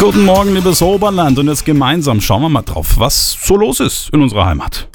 Guten Morgen, liebes Oberland, und jetzt gemeinsam schauen wir mal drauf, was so los ist in unserer Heimat.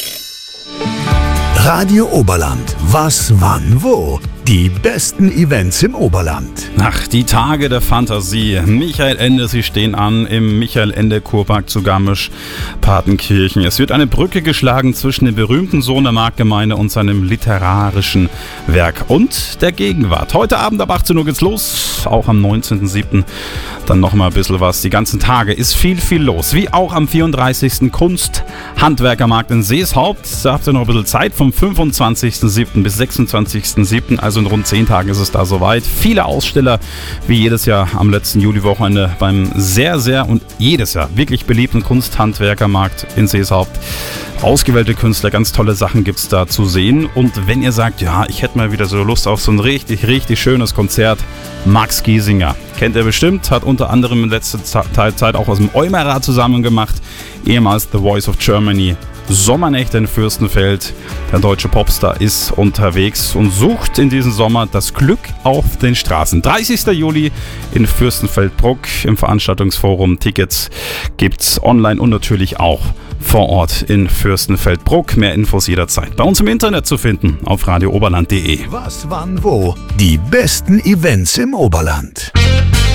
Radio Oberland. Was, wann, wo? Die besten Events im Oberland. Ach, die Tage der Fantasie. Michael Ende, sie stehen an im Michael Ende Kurpark zu Garmisch-Partenkirchen. Es wird eine Brücke geschlagen zwischen dem berühmten Sohn der Marktgemeinde und seinem literarischen Werk und der Gegenwart. Heute Abend ab 18 Uhr geht's los, auch am 19.07. Dann nochmal ein bisschen was. Die ganzen Tage ist viel los. Wie auch am 34. Kunst-Handwerkermarkt in Seeshaupt. Da habt ihr noch ein bisschen Zeit, vom 25.07. bis 26.07. Also in rund 10 Tagen ist es da soweit. Viele Aussteller, wie jedes Jahr am letzten Juli-Wochenende beim sehr und jedes Jahr wirklich beliebten Kunsthandwerkermarkt in Seeshaupt. Ausgewählte Künstler, ganz tolle Sachen gibt es da zu sehen. Und wenn ihr sagt, ja, ich hätte mal wieder so Lust auf so ein richtig schönes Konzert, Max Giesinger. Kennt ihr bestimmt, hat unter anderem in letzter Zeit auch aus dem Eumerer zusammen gemacht, ehemals The Voice of Germany. Sommernächte in Fürstenfeld. Der deutsche Popstar ist unterwegs und sucht in diesem Sommer das Glück auf den Straßen. 30. Juli in Fürstenfeldbruck im Veranstaltungsforum. Tickets gibt's online und natürlich auch vor Ort in Fürstenfeldbruck. Mehr Infos jederzeit bei uns im Internet zu finden auf radiooberland.de. Was, wann, wo? Die besten Events im Oberland.